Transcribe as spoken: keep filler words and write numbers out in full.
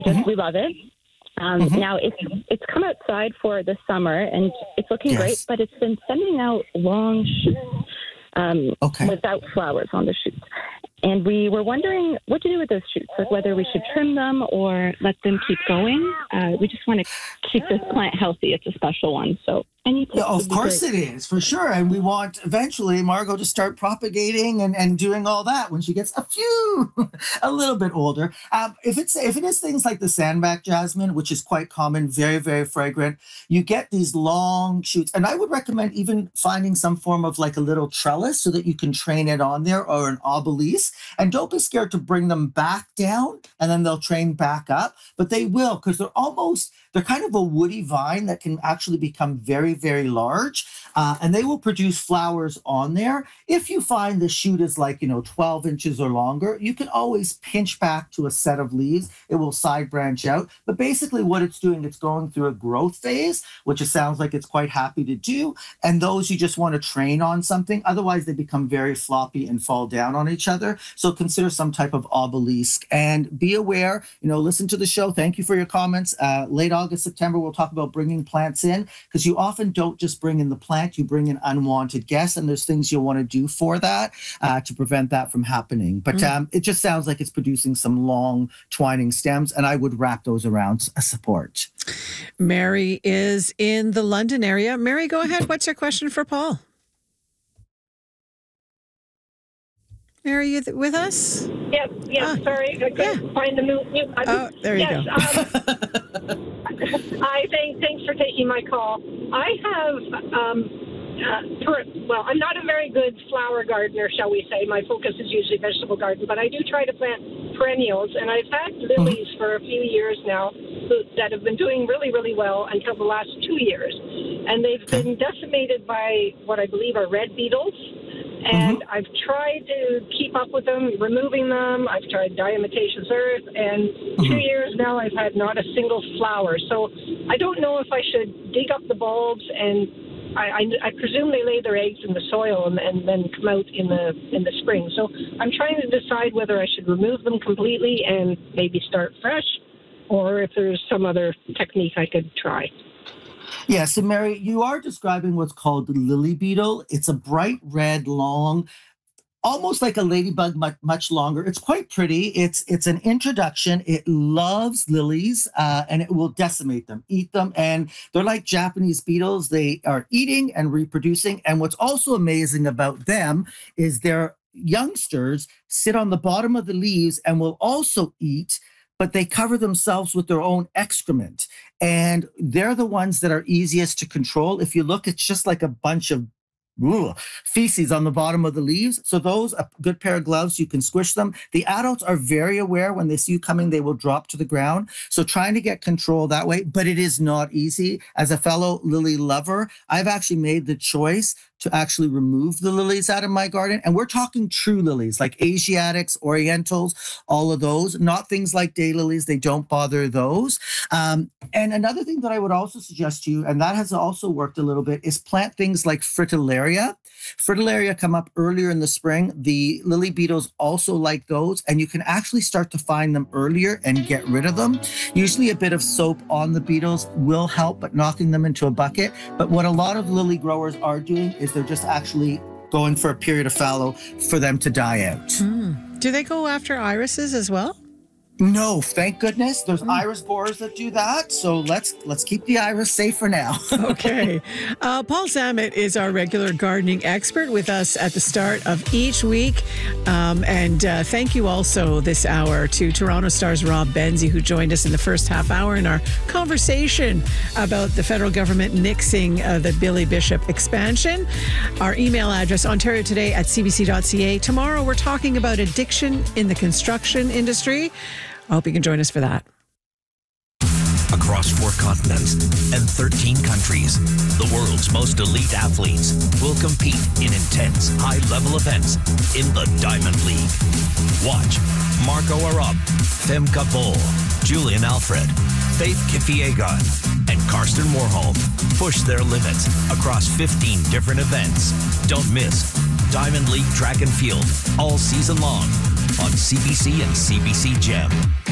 Just Mm-hmm. we love it. Um, Mm-hmm. Now it's it's come outside for the summer and it's looking Yes. great, but it's been sending out long shoots um, Okay. without flowers on the shoots. And we were wondering what to do with those shoots, like whether we should trim them or let them keep going. Uh, we just want to keep this plant healthy. It's a special one, so any tips Yeah, would of be course great. it is, for sure. And we want eventually Margot to start propagating and, and doing all that when she gets a few, a little bit older. Um, if it's if it is things like the sandback jasmine, which is quite common, very, very fragrant, you get these long shoots. And I would recommend even finding some form of like a little trellis so that you can train it on there or an obelisk. And don't be scared to bring them back down and then they'll train back up. But they will, because they're almost, they're kind of a woody vine that can actually become very, very large. Uh, and they will produce flowers on there. If you find the shoot is like, you know, twelve inches or longer, you can always pinch back to a set of leaves. It will side branch out. But basically what it's doing, it's going through a growth phase, which it sounds like it's quite happy to do. And those you just want to train on something. Otherwise, they become very floppy and fall down on each other. So consider some type of obelisk and be aware, you know, listen to the show. Thank you for your comments. Uh, late August, September, we'll talk about bringing plants in because you often don't just bring in the plant, you bring in unwanted guests, and there's things you'll want to do for that uh, to prevent that from happening. But Mm. um, it just sounds like it's producing some long twining stems, and I would wrap those around a support. Mary is in the London area. Mary, go ahead. What's your question for Paul? Mary, you th- with us? Yes, yes, Ah, sorry, I couldn't yeah. find the mute, mute button. Oh, there you yes, go. Um, I thank, thanks for taking my call. I have, um, uh, per, well, I'm not a very good flower gardener, shall we say. My focus is usually vegetable garden, but I do try to plant perennials, and I've had lilies for a few years now who, that have been doing really, really well until the last two years. And they've been decimated by what I believe are red beetles. And Mm-hmm. I've tried to keep up with them, removing them. I've tried diatomaceous earth, and Mm-hmm. two years now I've had not a single flower. So I don't know if I should dig up the bulbs, and I, I, I presume they lay their eggs in the soil and, and then come out in the in the spring. So I'm trying to decide whether I should remove them completely and maybe start fresh, or if there's some other technique I could try. Yeah, so Mary, you are describing what's called the lily beetle. It's a bright red, long, almost like a ladybug, much, much longer. It's quite pretty. It's it's an introduction. It loves lilies, uh, and it will decimate them, eat them, and they're like Japanese beetles. They are eating and reproducing. And what's also amazing about them is their youngsters sit on the bottom of the leaves and will also eat, but they cover themselves with their own excrement. And they're the ones that are easiest to control. If you look, it's just like a bunch of ugh, feces on the bottom of the leaves. So those, a good pair of gloves, you can squish them. The adults are very aware. When they see you coming, they will drop to the ground. So trying to get control that way, but it is not easy. As a fellow lily lover, I've actually made the choice to actually remove the lilies out of my garden. And we're talking true lilies, like Asiatics, Orientals, all of those, not things like daylilies. They don't bother those. Um, and another thing that I would also suggest to you, and that has also worked a little bit, is plant things like fritillaria. Fritillaria come up earlier in the spring. The lily beetles also like those, and you can actually start to find them earlier and get rid of them. Usually a bit of soap on the beetles will help, but knocking them into a bucket. But what a lot of lily growers are doing is they're just actually going for a period of fallow for them to die out. Mm. Do they go after irises as well? No, thank goodness. There's iris borers that do that. So let's let's keep the iris safe for now. Okay. Uh, Paul Zammit is our regular gardening expert with us at the start of each week. Um, and uh, thank you also this hour to Toronto Star's Rob Benzie, who joined us in the first half hour in our conversation about the federal government nixing uh, the Billy Bishop expansion. Our email address, ontario today at c b c dot c a. Tomorrow we're talking about addiction in the construction industry. I hope you can join us for that. Across four continents and thirteen countries, the world's most elite athletes will compete in intense, high-level events in the Diamond League. Watch Marco Arop, Femke Bol, Julian Alfred, Faith Kipyegon, and Karsten Warholm push their limits across fifteen different events. Don't miss Diamond League Track and Field all season long on C B C and C B C Gem.